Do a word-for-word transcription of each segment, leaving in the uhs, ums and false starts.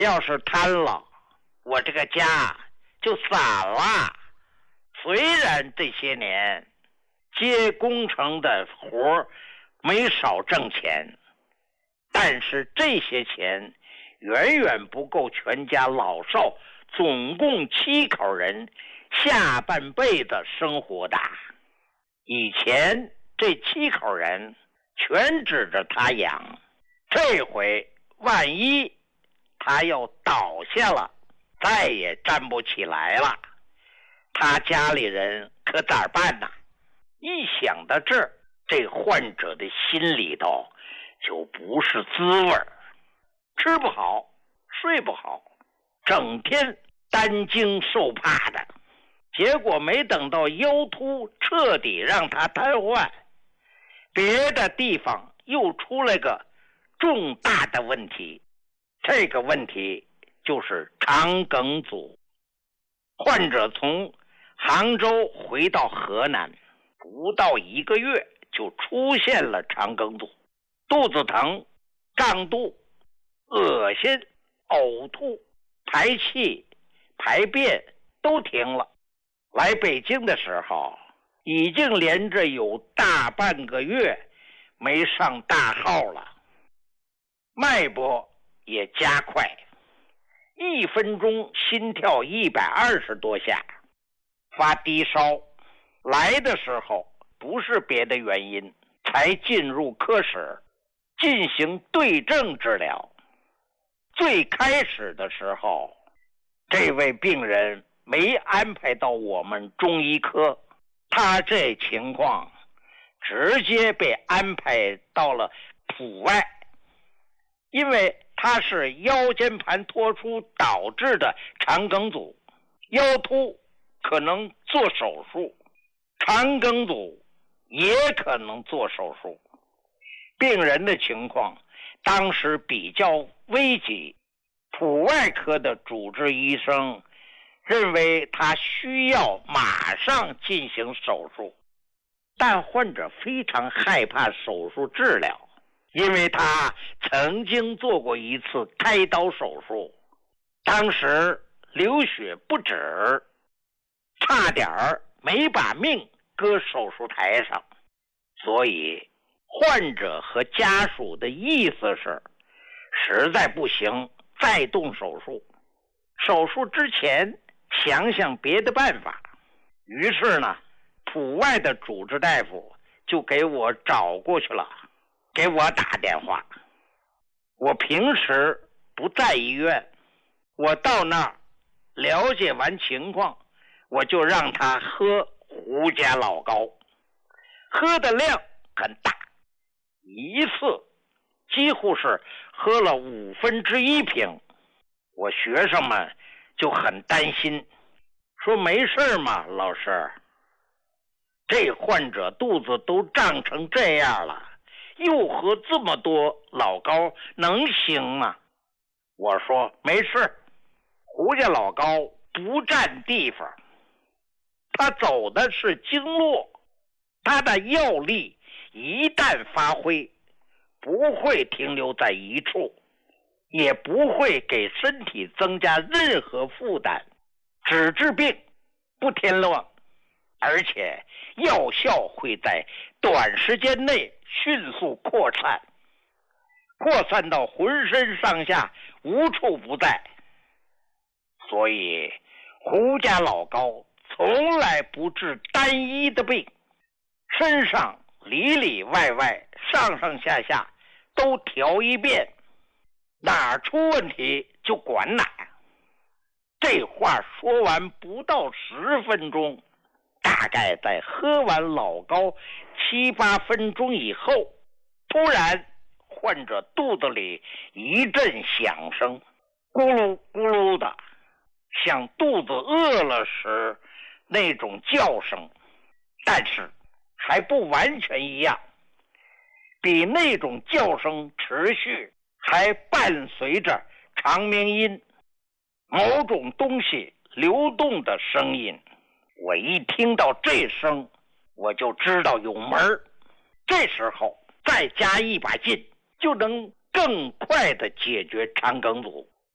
要是瘫了，我这个家就散了。虽然这些年接工程的活没少挣钱，但是这些钱远远不够全家老少总共七口人下半辈子生活的。以前这七口人全指着他养，这回万一他要倒下了，再也站不起来了，他家里人可咋办呢？一想到这儿，这患者的心里头就不是滋味儿，吃不好睡不好，整天担惊受怕的。结果没等到腰突彻底让他瘫痪，别的地方又出来个重大的问题。这个问题就是肠梗阻。患者从杭州回到河南，不到一个月就出现了肠梗阻，肚子疼、胀肚、恶心、呕吐、排气、排便都停了。来北京的时候，已经连着有大半个月没上大号了，脉搏也加快，一分钟心跳一百二十多下，发低烧。来的时候不是别的原因，才进入科室进行对症治疗。最开始的时候，这位病人没安排到我们中医科，他这情况直接被安排到了普外，因为他是腰间盘脱出导致的肠梗阻，腰突可能做手术，肠梗阻也可能做手术。病人的情况当时比较危急，普外科的主治医生认为他需要马上进行手术，但患者非常害怕手术治疗，因为他曾经做过一次开刀手术，当时流血不止，差点没把命搁手术台上。所以患者和家属的意思是，实在不行再动手术，手术之前想想别的办法。于是呢，普外的主治大夫就给我找过去了，给我打电话。我平时不在医院，我到那儿了解完情况，我就让他喝胡家老膏，喝的量很大，一次几乎是喝了五分之一瓶。我学生们就很担心，说没事嘛，老师，这患者肚子都胀成这样了，又喝这么多老膏能行吗？我说没事，胡家老膏不占地方，他走的是经络，他的药力一旦发挥，不会停留在一处，也不会给身体增加任何负担，只治病不添乱，而且药效会在短时间内迅速扩散，扩散到浑身上下无处不在。所以胡家老膏从来不治单一的病，身上里里外外上上下下都调一遍，哪儿出问题就管哪儿。这话说完不到十分钟，大概在喝完老膏七八分钟以后，突然患者肚子里一阵响声，咕噜咕噜的，像肚子饿了时那种叫声，但是还不完全一样，比那种叫声持续，还伴随着长鸣音，某种东西流动的声音。我一听到这声，我就知道有门儿，这时候再加一把劲，就能更快的解决肠梗阻。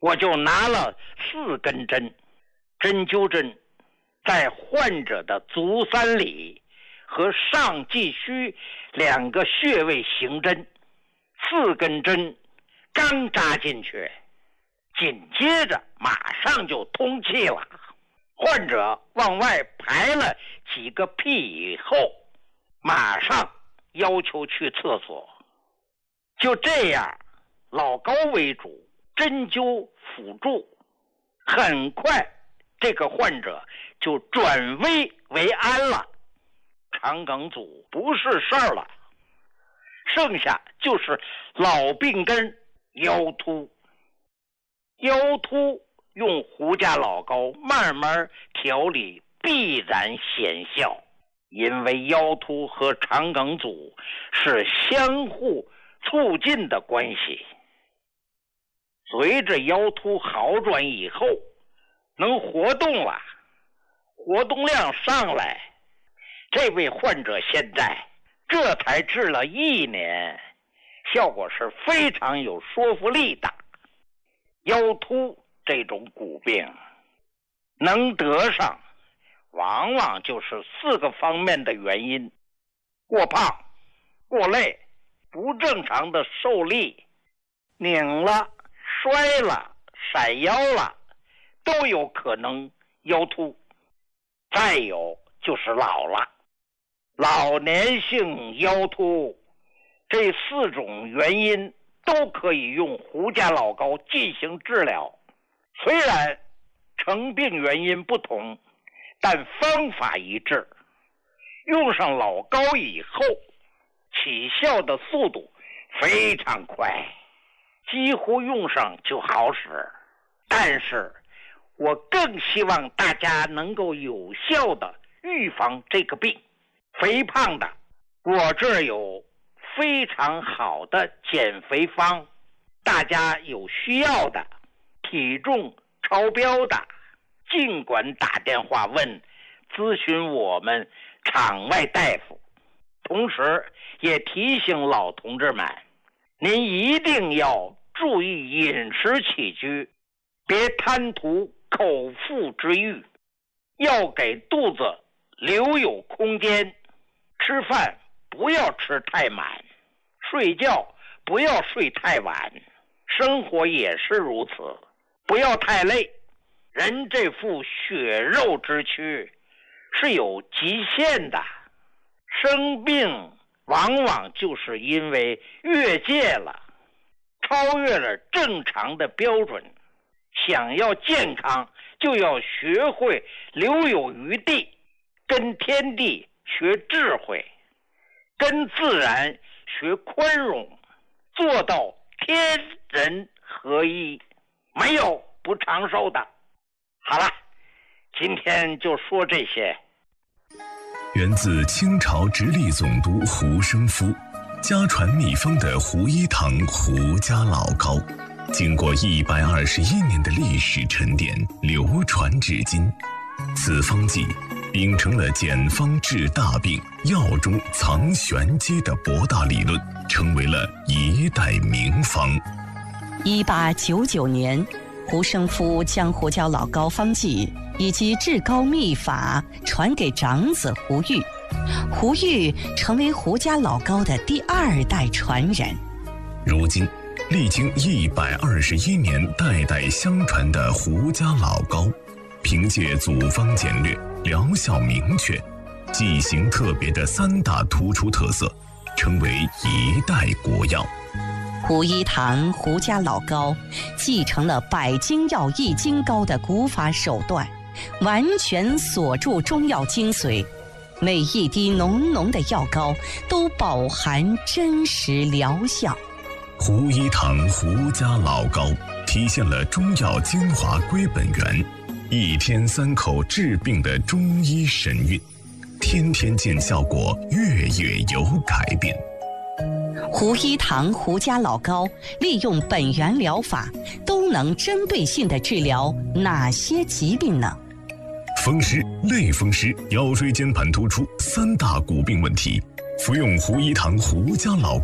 我就拿了四根针，针灸针在患者的足三里和上继虚两个穴位行针，四根针刚扎进去，紧接着马上就通气了。患者往外排了几个屁以后，马上要求去厕所。就这样，老高为主，针灸辅助，很快这个患者就转危为安了，肠梗阻不是事儿了。剩下就是老病根腰突。腰突用胡家老膏慢慢调理必然显效，因为腰突和肠梗阻是相互促进的关系。随着腰突好转以后，能活动了，活动量上来，这位患者现在这才治了一年，效果是非常有说服力的。腰突这种骨病能得上，往往就是四个方面的原因：过胖、过累、不正常的受力、拧了、摔了、闪腰了，都有可能腰突。再有就是老了，老年性腰突，这四种原因都可以用胡家老膏进行治疗。虽然成病原因不同，但方法一致。用上老膏以后，起效的速度非常快，几乎用上就好使。但是我更希望大家能够有效的预防这个病。肥胖的，我这儿有非常好的减肥方，大家有需要的，体重超标的，尽管打电话问咨询我们场外大夫。同时也提醒老同志们，您一定要注意饮食起居，别贪图口腹之欲，要给肚子留有空间。吃饭不要吃太满，睡觉不要睡太晚，生活也是如此，不要太累。人这副血肉之躯是有极限的，生病往往就是因为越界了，超越了正常的标准。想要健康，就要学会留有余地，跟天地学智慧，跟自然学宽容，做到天人合一，没有不长寿的。好了，今天就说这些。 源自清朝直隶总督胡生夫，家传秘方的胡一堂胡家老膏，经过一百二十一年的历史沉淀，流传至今。此方剂秉承了简方治大病、药中藏玄机的博大理论，成为了一代名方。 一八九九年，胡生夫将胡椒老膏方剂以及治膏秘法传给长子胡玉，胡玉成为胡家老膏的第二代传人。 如今历经一百二十一年代代相传的胡家老膏，凭借组方简略、疗效明确、剂型特别的三大突出特色，成为一代国药。 胡一堂胡家老膏继承了百金药易筋膏的古法手段，完全锁住中药精髓，每一滴浓浓的药膏都饱含真实疗效。 胡一堂胡家老膏体现了中药精华归本源，一天三口治病的中医神韵，天天见效果，月月有改变。 胡一堂胡家老膏利用本源疗法，都能针对性地治疗哪些疾病呢？ 风湿、类风湿、腰椎间盘突出三大骨病问题，服用胡一堂胡家老膏，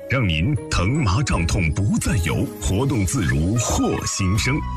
让您疼麻胀痛不再有，活动自如获新生。